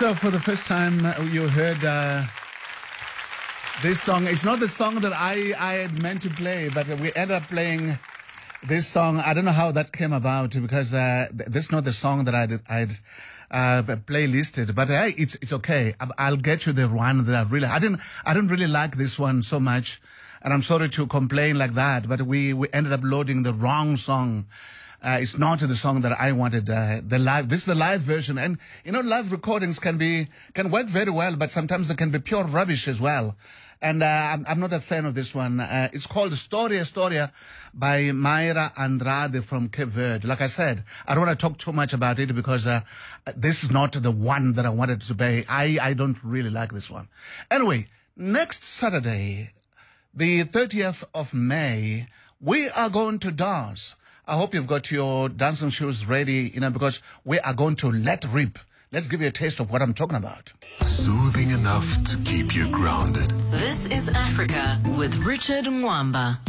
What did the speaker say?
So for the first time you heard this song. It's not the song that I had meant to play, but we ended up playing this song. I don't know how that came about because this is not the song that I'd playlisted. But hey, it's okay. I'll get you the one that I didn't really like this one so much, and I'm sorry to complain like that. But we ended up loading the wrong song. It's not the song that I wanted. This is the live version, and you know, live recordings can work very well, but sometimes they can be pure rubbish as well. And I'm not a fan of this one. It's called Storia by Mayra Andrade from Cape Verde. Like I said, I don't want to talk too much about it because this is not the one that I wanted to play. I don't really like this one. Anyway, next Saturday, the 30th of May, we are going to dance. I hope you've got your dancing shoes ready, because we are going to let rip. Let's give you a taste of what I'm talking about. Soothing enough to keep you grounded. This is Africa with Richard Mwamba.